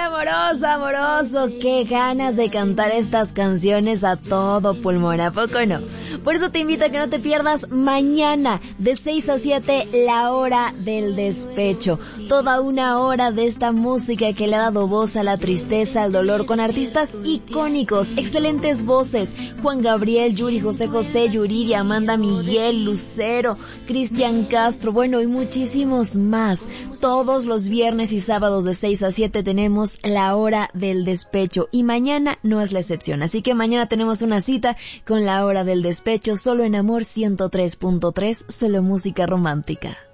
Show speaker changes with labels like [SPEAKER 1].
[SPEAKER 1] amoroso, amoroso, qué ganas de cantar estas canciones a todo pulmón, ¿a poco no? Por eso te invito a que no te pierdas mañana de 6 a 7 la hora del despecho. Toda una hora de esta música que le ha dado voz a la tristeza, al dolor, con artistas icónicos, excelentes voces. Juan Gabriel, Yuri, José José, Yuridia, Amanda Miguel, Lucero, Cristian Castro, bueno, y muchísimos más. Todos los viernes y sábados de 6 a 7 tenemos la hora del despecho y mañana no es la excepción. Así que mañana tenemos una cita con la hora del despecho solo en Amor 103.3, solo música romántica.